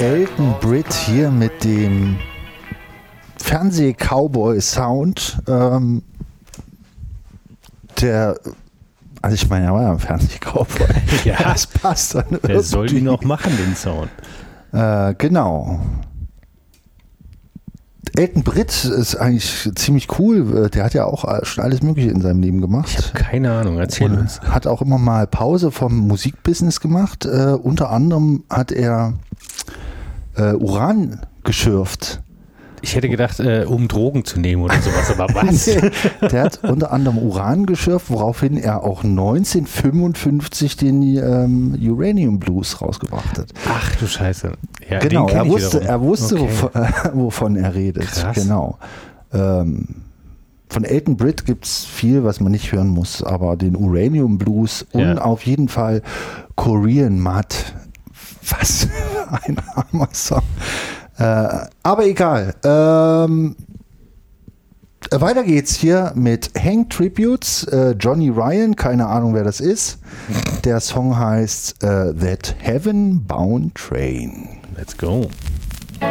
Elton Britt hier mit dem Fernseh-Cowboy-Sound. Also ich meine, er war ja ein Fernseh-Cowboy. Ja, das passt dann. Wer soll ihn noch machen, den Sound? Genau. Elton Britt ist eigentlich ziemlich cool. Der hat ja auch schon alles Mögliche in seinem Leben gemacht. Ich habe keine Ahnung, erzähl uns. Hat auch immer mal Pause vom Musikbusiness gemacht. Unter anderem hat er Uran geschürft. Ich hätte gedacht, um Drogen zu nehmen oder sowas, aber was? Der hat unter anderem Uran geschürft, woraufhin er auch 1955 den Uranium Blues rausgebracht hat. Ach du Scheiße. Ja, genau, er wusste okay. wovon er redet. Krass. Genau. Von Elton Britt gibt es viel, was man nicht hören muss, aber den Uranium Blues und auf jeden Fall Korean Mud. Was für ein armer Song. Aber egal. Weiter geht's hier mit Hank Tributes, Johnny Ryan, keine Ahnung wer das ist. Der Song heißt That Heaven Bound Train. Let's go.